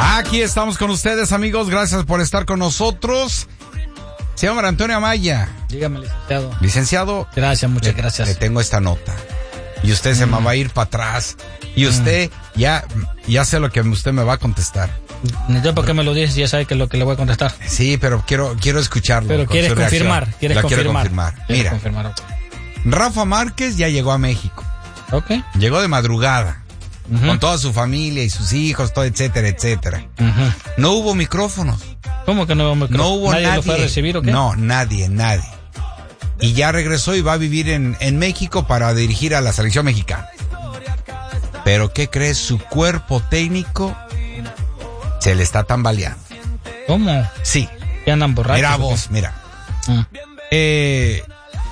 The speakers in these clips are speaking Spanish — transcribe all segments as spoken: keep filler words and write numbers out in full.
Aquí estamos con ustedes, amigos. Gracias por estar con nosotros. Señor Antonio Amaya. Dígame, licenciado. Licenciado. Gracias, muchas le, gracias. Le tengo esta nota. Y usted mm. se me va a ir para atrás. Y usted mm. ya, ya sé lo que usted me va a contestar. Yo porque me lo dices, ya sabe que es lo que le voy a contestar. Sí, pero quiero, quiero escucharlo. Pero quieres confirmar, quieres la confirmar. Quiero confirmar. ¿Quieres Mira, confirmar? Okay. Rafa Márquez ya llegó a México. Ok. Llegó de madrugada. Uh-huh. Con toda su familia y sus hijos, todo, etcétera, etcétera. Uh-huh. No hubo micrófonos. ¿Cómo que no hubo micrófonos? No hubo ¿Nadie nadie. lo fue a recibir o qué? No, nadie, nadie. Y ya regresó y va a vivir en, en México para dirigir a la selección mexicana. Pero ¿qué crees? Su cuerpo técnico se le está tambaleando. ¿Cómo? Sí. ¿Qué andan borrachos? Mira vos, mira. Uh. Eh,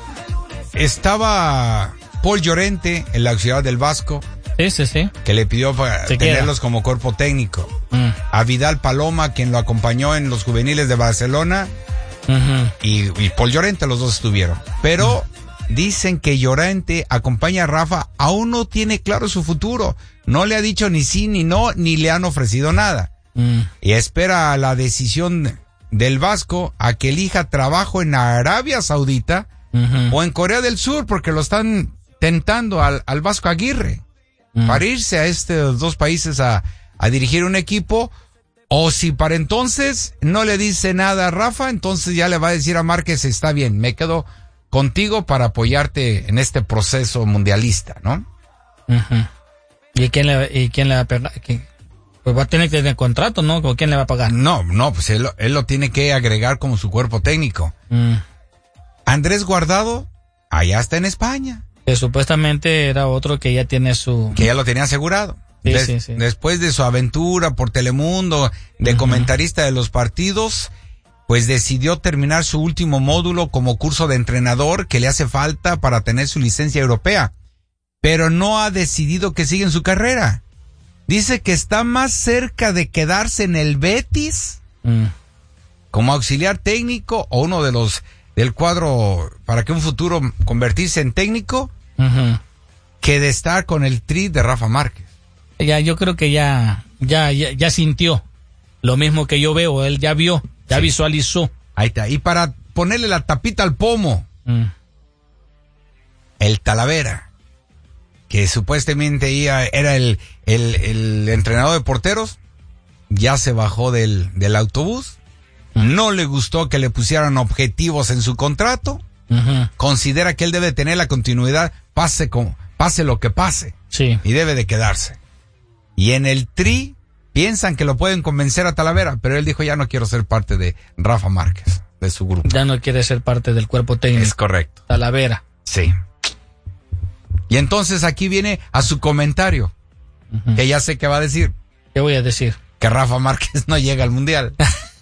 estaba Paul Llorente, el auxiliar del Vasco. Sí, sí, sí. Que le pidió para Se tenerlos queda. como cuerpo técnico. Mm. A Vidal Paloma, quien lo acompañó en los juveniles de Barcelona. Uh-huh. Y, y Paul Llorente, los dos estuvieron. Pero mm. dicen que Llorente acompaña a Rafa, aún no tiene claro su futuro. No le ha dicho ni sí ni no, ni le han ofrecido nada. Mm. Y espera la decisión del Vasco a que elija trabajo en Arabia Saudita uh-huh. o en Corea del Sur, porque lo están tentando al, al Vasco Aguirre. Mm. Para irse a estos dos países a, a dirigir un equipo, o si para entonces no le dice nada a Rafa, entonces ya le va a decir a Márquez, está bien, me quedo contigo para apoyarte en este proceso mundialista, ¿no? Uh-huh. ¿Y quién le, y quién le va a pagar? Pues va a tener que tener contrato, ¿no? ¿O quién le va a pagar? No, no, pues él, él lo tiene que agregar como su cuerpo técnico. Mm. Andrés Guardado, allá está en España. Que supuestamente era otro que ya tiene su... Que ya lo tenía asegurado. Sí, Des, sí, sí. Después de su aventura por Telemundo, de uh-huh. comentarista de los partidos, pues decidió terminar su último módulo como curso de entrenador que le hace falta para tener su licencia europea. Pero no ha decidido que siga en su carrera. Dice que está más cerca de quedarse en el Betis uh-huh. como auxiliar técnico o uno de los... del cuadro para que un futuro convertirse en técnico uh-huh. que de estar con el tri de Rafa Márquez. Ya, yo creo que ya, ya, ya, ya sintió lo mismo que yo veo, él ya vio, ya sí. visualizó. Ahí está. Y para ponerle la tapita al pomo, uh. el Talavera, que supuestamente era el, el, el entrenador de porteros, ya se bajó del, del autobús. No le gustó que le pusieran objetivos en su contrato. Uh-huh. Considera que él debe tener la continuidad, pase como, pase lo que pase. Sí. Y debe de quedarse. Y en el Tri piensan que lo pueden convencer a Talavera, pero él dijo, ya no quiero ser parte de Rafa Márquez, de su grupo. Ya no quiere ser parte del cuerpo técnico. Es correcto. Talavera. Sí. Y entonces aquí viene a su comentario, uh-huh. que ya sé qué va a decir. ¿Qué voy a decir? Que Rafa Márquez no llega al Mundial.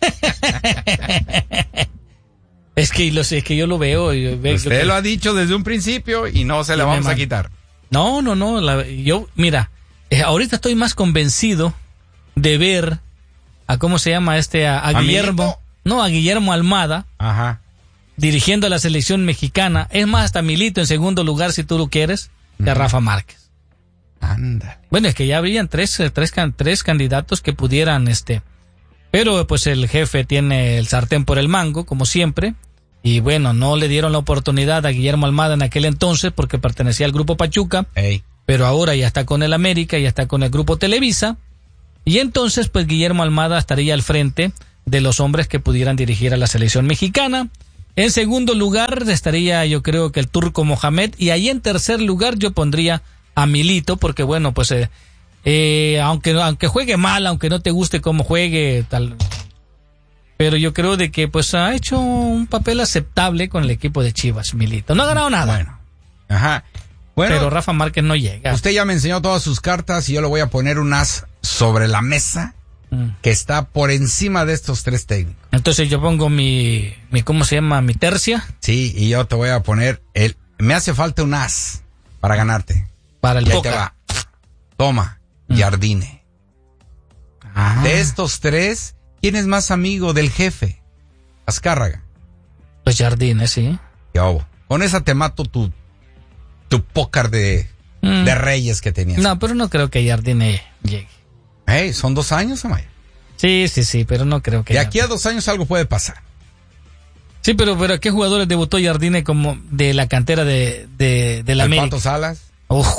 Es que, lo sé, es que yo lo veo. Y veo Usted que... lo ha dicho desde un principio y no se le vamos a quitar. No, no, no. La, yo, mira, eh, ahorita estoy más convencido de ver a cómo se llama este, a, a Guillermo. No, a Guillermo Almada. Ajá. Dirigiendo a la selección mexicana. Es más, hasta Milito en segundo lugar, si tú lo quieres, que a Rafa Márquez. Ándale. Bueno, es que ya habrían tres, tres, tres candidatos que pudieran, este, pero pues el jefe tiene el sartén por el mango, como siempre, y bueno, no le dieron la oportunidad a Guillermo Almada en aquel entonces porque pertenecía al Grupo Pachuca, Ey. pero ahora ya está con el América, ya está con el Grupo Televisa, y entonces pues Guillermo Almada estaría al frente de los hombres que pudieran dirigir a la selección mexicana. En segundo lugar estaría yo creo que el Turco Mohamed, y ahí en tercer lugar yo pondría a Milito, porque bueno, pues eh, eh, aunque aunque juegue mal, aunque no te guste cómo juegue, tal, pero yo creo de que pues ha hecho un papel aceptable con el equipo de Chivas, Milito. No ha ganado nada. Bueno, ajá. Bueno, pero Rafa Márquez no llega. Usted ya me enseñó todas sus cartas y yo le voy a poner un as sobre la mesa mm. que está por encima de estos tres técnicos. Entonces yo pongo mi, mi ¿cómo se llama? Mi tercia. Sí, y yo te voy a poner el, me hace falta un as para ganarte. Para el y ahí Boca. te va. Toma, mm. Jardine. Ah. De estos tres, ¿quién es más amigo del jefe? Azcárraga. Pues Jardine, sí. Ya, con esa te mato tu, tu pócar de, mm. de reyes que tenías. No, pero no creo que Jardine llegue. Hey, son dos años, Amaya. Sí, sí, sí, pero no creo que... De aquí a dos años algo puede pasar. Sí, pero, pero ¿qué jugadores debutó Jardine como de la cantera de, de, de la ¿Al América? Pato Salas? Uf.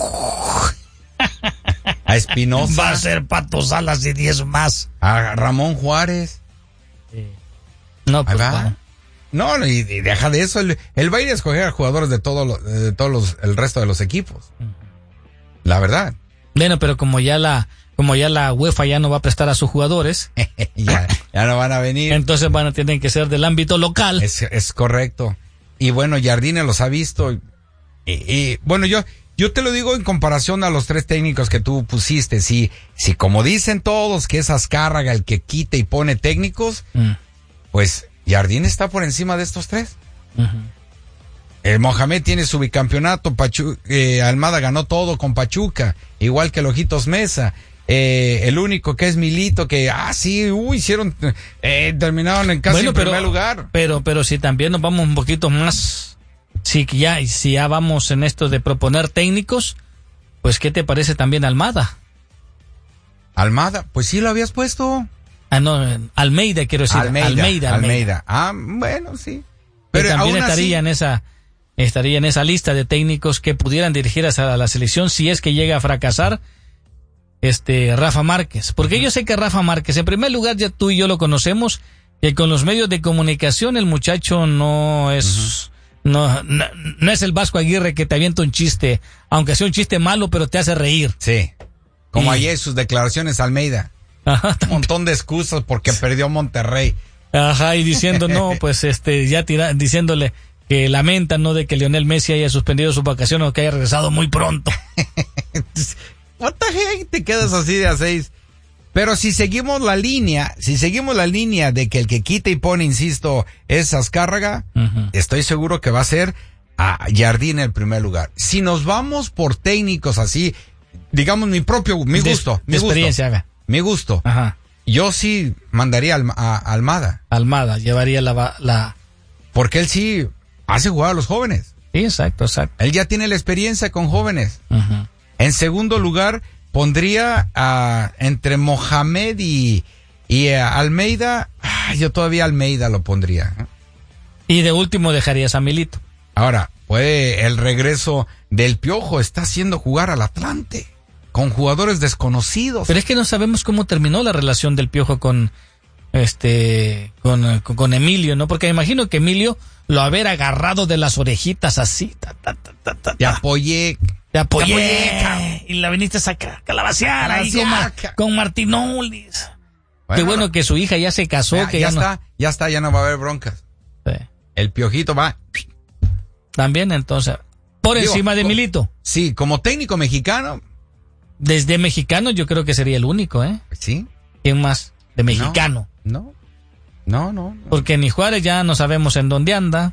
A Espinosa. Va a ser Pato Salas y diez más. A Ramón Juárez. Sí. No, pues va. no. No, y, y deja de eso. Él, él va a ir a escoger a jugadores de, todo lo, de todos los, el resto de los equipos. Uh-huh. La verdad. Bueno, pero como ya la... Como ya la UEFA ya no va a prestar a sus jugadores. ya, ya no van a venir. Entonces van a tener que ser del ámbito local. Es, es correcto. Y bueno, Jardine los ha visto. Y, y bueno, yo, yo te lo digo en comparación a los tres técnicos que tú pusiste. Si, si como dicen todos que es Azcárraga el que quita y pone técnicos, mm. pues Jardine está por encima de estos tres. Uh-huh. El Mohamed tiene su bicampeonato. Pachu, eh, Almada ganó todo con Pachuca, igual que el Ojitos Mesa. Eh, el único que es Milito, que, ah, sí, uy, hicieron, eh, terminaron en casi bueno, en pero, primer lugar. Pero, pero si también nos vamos un poquito más, si ya, si ya vamos en esto de proponer técnicos, pues, ¿qué te parece también Almada? Almada, pues sí lo habías puesto. Ah, no, Almeida, quiero decir. Almeida, Almeida. Almeida. Almeida. Ah, bueno, sí. Pero también estaría así en esa, estaría en esa lista de técnicos que pudieran dirigir a la selección si es que llega a fracasar. Este, Rafa Márquez, porque uh-huh. yo sé que Rafa Márquez, en primer lugar, ya tú y yo lo conocemos, que con los medios de comunicación el muchacho no es, uh-huh. no, no, no es el Vasco Aguirre que te avienta un chiste, aunque sea un chiste malo, pero te hace reír. Sí. Como y... ayer sus declaraciones Almeida. Ajá, un montón de excusas porque perdió Monterrey. Ajá, y diciendo, no, pues este, ya tira, diciéndole que lamenta, ¿no?, de que Lionel Messi haya suspendido sus vacaciones o que haya regresado muy pronto. What the heck, te quedas así de a seis. Pero si seguimos la línea, si seguimos la línea de que el que quita y pone, insisto, es Azcárraga, uh-huh. estoy seguro que va a ser a Jardine en primer lugar. Si nos vamos por técnicos así, digamos mi propio, mi gusto, de, mi de gusto, experiencia, haga. mi gusto. Ajá. Yo sí mandaría a, a Almada. Almada, llevaría la, la... Porque él sí hace jugar a los jóvenes. Sí, exacto, exacto. Él ya tiene la experiencia con jóvenes. Uh-huh. En segundo lugar, pondría uh, entre Mohamed y, y uh, Almeida. Ah, yo todavía Almeida lo pondría. ¿eh? Y de último dejarías a Milito. Ahora, puede el regreso del Piojo está haciendo jugar al Atlante con jugadores desconocidos. Pero es que no sabemos cómo terminó la relación del Piojo con este con, con, con Emilio, ¿no? Porque me imagino que Emilio lo haber agarrado de las orejitas así. Ta, ta, ta, ta, ta, Te apoyé. Te apoyé, Te apoyé y la viniste a sacar, calabacear ahí con, Ma, con Martinolis. Bueno, qué bueno que su hija ya se casó. Ya, que ya, ya está, no... ya está, ya no va a haber broncas. Sí. El Piojito va. También, entonces, por Digo, encima de como, Milito. Sí, como técnico mexicano. Desde mexicano yo creo que sería el único, ¿eh? Sí. ¿Quién más? De mexicano. No, no, no. no, no. Porque ni Juárez ya no sabemos en dónde anda.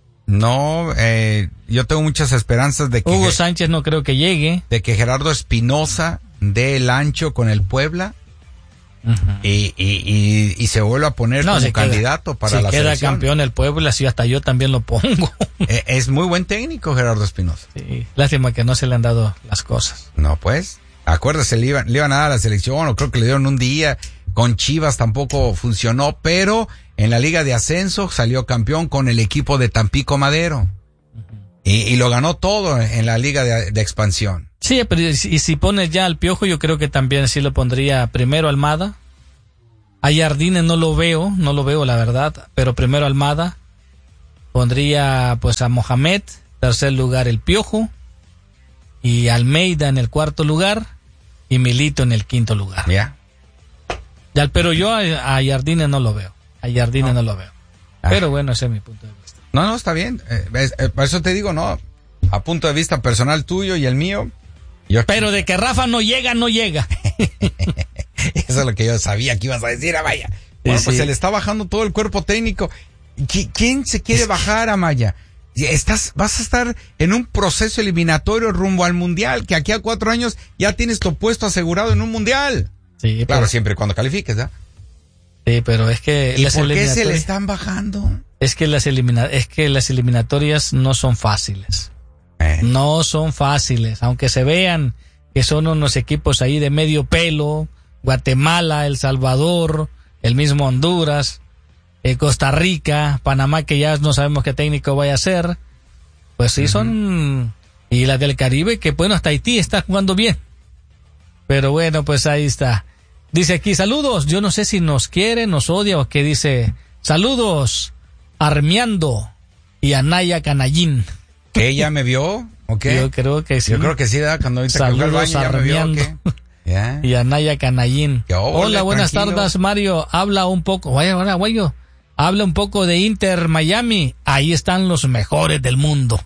No, eh, yo tengo muchas esperanzas de que... Hugo Sánchez no creo que llegue. De que Gerardo Espinosa dé el ancho con el Puebla uh-huh. y, y, y, y se vuelva a poner no, como candidato queda, para si la queda selección. Campeón el Puebla, si hasta yo también lo pongo. eh, es muy buen técnico Gerardo Espinosa. Sí, lástima que no se le han dado las cosas. No, pues, acuérdese, le iban, le iban a dar a la selección, o creo que le dieron un día, con Chivas tampoco funcionó, pero... En la Liga de Ascenso salió campeón con el equipo de Tampico Madero. Uh-huh. Y, y lo ganó todo en la Liga de, de Expansión. Sí, pero y si, y si pones ya al Piojo, yo creo que también sí lo pondría primero Almada. A Jardine no lo veo, no lo veo la verdad, pero primero Almada. Pondría pues a Mohamed, tercer lugar el Piojo. Y Almeida en el cuarto lugar. Y Milito en el quinto lugar. Ya. Yeah. Pero yo a, a Jardine no lo veo. A Jardine no. no lo veo. Ah. Pero bueno, ese es mi punto de vista. No, no, está bien. Eh, eh, por eso te digo, no. A punto de vista personal tuyo y el mío. Yo... Pero de que Rafa no llega, no llega. Eso es lo que yo sabía que ibas a decir, Amaya. Bueno, sí, pues sí. Se le está bajando todo el cuerpo técnico. ¿Quién se quiere bajar, Amaya? Estás, vas a estar en un proceso eliminatorio rumbo al Mundial, que aquí a cuatro años ya tienes tu puesto asegurado en un Mundial. Sí, claro, pero... siempre cuando califiques, ¿ah? ¿eh? Sí, pero es que ¿Y por qué se le están bajando? Es que las elimina... es que las eliminatorias no son fáciles. Eh. No son fáciles, aunque se vean que son unos equipos ahí de medio pelo, Guatemala, El Salvador, el mismo Honduras, eh, Costa Rica, Panamá, que ya no sabemos qué técnico vaya a ser. Pues sí, uh-huh. son... Y la del Caribe, que bueno, hasta Haití está jugando bien. Pero bueno, pues ahí está. Dice aquí, saludos. Yo no sé si nos quiere, nos odia o qué dice. Saludos, Armiando y Anaya Canallín. ¿Ella me vio? ¿O qué? Yo creo que sí. Yo creo que sí, ¿verdad? Cuando ahorita saludos, que fue al baño, ya me vio, ¿o qué? Yeah. Y Anaya Canallín. Yo, hola, buenas tranquilo. tardes, Mario. Habla un poco. Vaya, vaya, vaya. Habla un poco de Inter Miami. Ahí están los mejores del mundo.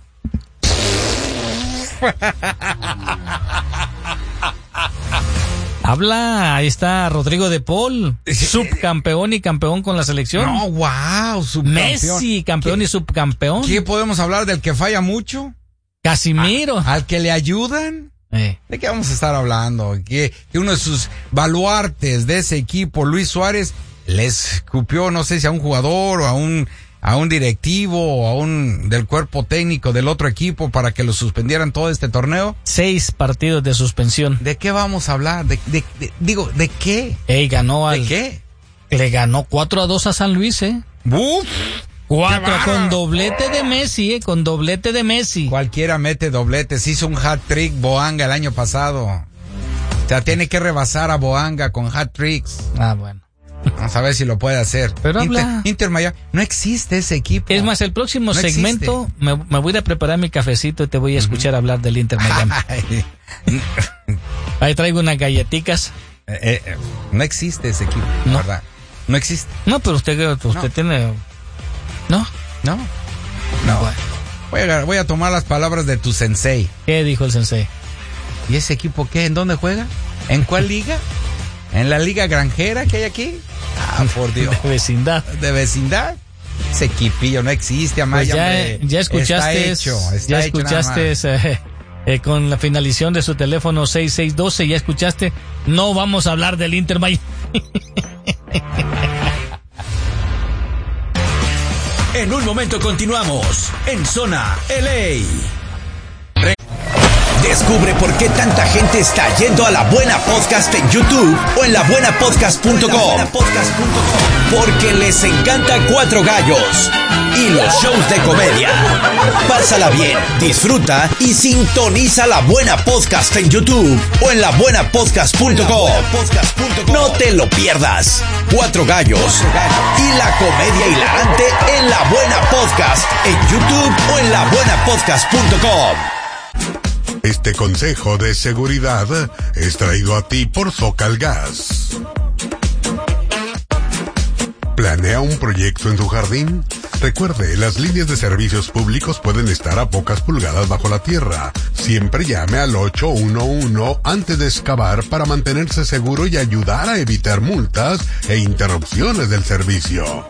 Habla, ahí está Rodrigo de Paul, subcampeón y campeón con la selección. No, wow, subcampeón. Messi, campeón ¿Qué, y subcampeón. ¿Qué podemos hablar del que falla mucho? Casimiro. ¿A, ¿Al que le ayudan? Eh. ¿De qué vamos a estar hablando? Que, que uno de sus baluartes de ese equipo, Luis Suárez, les escupió, no sé si a un jugador o a un... a un directivo o a un del cuerpo técnico del otro equipo para que lo suspendieran todo este torneo. Seis partidos de suspensión. ¿De qué vamos a hablar? ¿De, de, de digo, ¿de qué? Ey, ganó al... ¿De qué? Le ganó cuatro a dos a San Luis, ¿eh? ¡Buf! Cuatro, con doblete de Messi, ¿eh? Con doblete de Messi. Cualquiera mete dobletes. Hizo un hat-trick Boanga el año pasado. O sea, tiene que rebasar a Boanga con hat-tricks. Ah, bueno. Vamos a ver si lo puede hacer. Pero Inter, habla... Inter Miami. No existe ese equipo. Es más, el próximo no segmento me, me voy a preparar mi cafecito y te voy a escuchar uh-huh. hablar del Inter Miami. Ahí traigo unas galletitas. Eh, eh, no existe ese equipo, no. ¿verdad? No existe. No, pero usted, usted no. tiene... ¿No? No. No. Bueno. Voy, a, voy a tomar las palabras de tu sensei. ¿Qué dijo el sensei? ¿Y ese equipo qué? ¿En dónde juega? ¿En cuál liga? ¿En la liga granjera que hay aquí? Ah, por Dios. De vecindad. ¿De vecindad? Ese equipillo no existe, Amaya. Pues ya, ya escuchaste, está hecho, está ya hecho escuchaste eh, eh, con la finalización de su teléfono seis seis uno dos, ya escuchaste, no vamos a hablar del Inter Miami. En un momento continuamos en Zona L A. Descubre por qué tanta gente está yendo a La Buena Podcast en YouTube o en la buena podcast punto com. Porque les encanta Cuatro Gallos y los shows de comedia. Pásala bien, disfruta y sintoniza La Buena Podcast en YouTube o en la buena podcast punto com. No te lo pierdas. Cuatro Gallos y la comedia hilarante en La Buena Podcast en YouTube o en la buena podcast punto com. Este consejo de seguridad es traído a ti por Socal Gas. ¿Planea un proyecto en su jardín? Recuerde, las líneas de servicios públicos pueden estar a pocas pulgadas bajo la tierra. Siempre llame al ocho uno uno antes de excavar para mantenerse seguro y ayudar a evitar multas e interrupciones del servicio.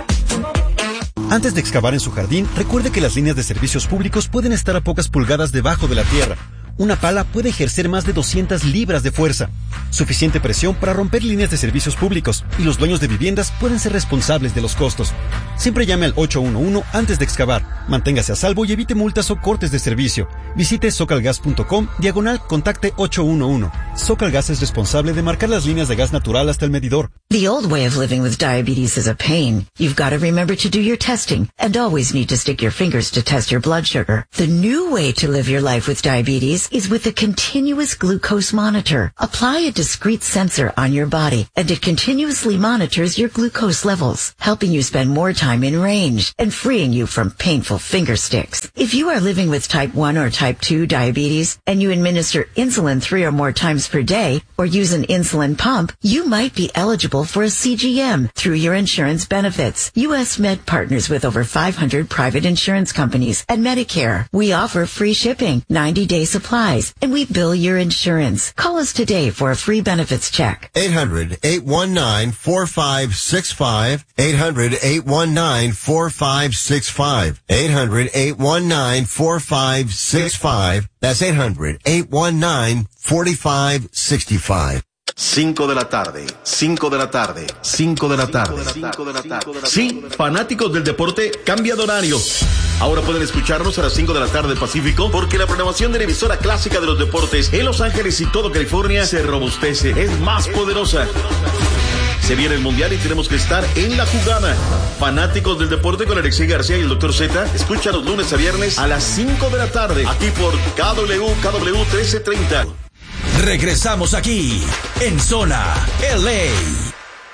Antes de excavar en su jardín, recuerde que las líneas de servicios públicos pueden estar a pocas pulgadas debajo de la tierra. Una pala puede ejercer más de doscientas libras de fuerza, suficiente presión para romper líneas de servicios públicos, y los dueños de viviendas pueden ser responsables de los costos. Siempre llame al ocho uno uno antes de excavar. Manténgase a salvo y evite multas o cortes de servicio. Visite socalgas punto com, diagonal, contacte ocho uno uno. Socalgas es responsable de marcar las líneas de gas natural hasta el medidor. The old way of living with diabetes is a pain. You've got to remember to do your testing and always need to stick your fingers to test your blood sugar. The new way to live your life with diabetes is with a continuous glucose monitor. Apply a discrete sensor on your body and it continuously monitors your glucose levels, helping you spend more time in range and freeing you from painful finger sticks. If you are living with type one or type two diabetes and you administer insulin three or more times per day or use an insulin pump, you might be eligible for a C G M through your insurance benefits. U S Med partners with over five hundred private insurance companies and Medicare. We offer free shipping, ninety day supplies, and we bill your insurance. Call us today for a free benefits check. eight hundred, eight one nine, four five six five. eight hundred, eight one nine, four five six five. eight hundred, eight one nine, four five six five. That's eight hundred, eight one nine, four five six five. Cinco de la tarde, cinco de la tarde, cinco de la tarde. Sí, fanáticos del deporte, cambia de horario. Ahora pueden escucharnos a las cinco de la tarde Pacífico, porque la programación de la emisora clásica de los deportes en Los Ángeles y todo California se robustece, es más poderosa. Se viene el Mundial y tenemos que estar en la jugada. Fanáticos del deporte con Alexis García y el doctor Z, escucha los lunes a viernes a las cinco de la tarde, aquí por K W, K W trece treinta. Regresamos aquí, en Zona L A.